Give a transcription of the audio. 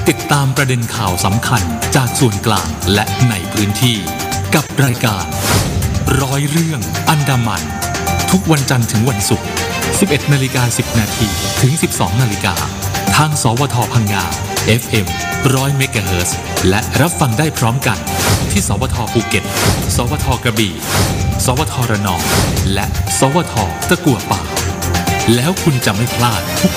ติดตามประเด็นข่าวสำคัญจากส่วนกลางและในพื้นที่กับรายการร้อยเรื่องอันดามันทุกวันจันทร์ถึงวันศุกร์ 11:10 น.ถึง 12 น.ทางสวทพังงา FM 100 เมกะเฮิรตซ์และรับฟังได้พร้อมกันที่สวทภูเก็ตสวทกระบี่สวทระนองและสวทตะกั่วป่าแล้วคุณจะไม่พลาดทุก